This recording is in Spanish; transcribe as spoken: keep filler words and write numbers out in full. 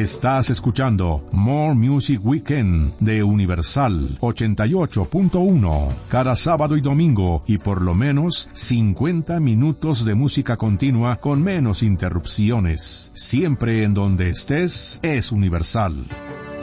Estás escuchando More Music Weekend de Universal ochenta y ocho punto uno. Cada sábado y domingo y por lo menos cincuenta minutos de música continua con menos interrupciones. Siempre en donde estés es Universal.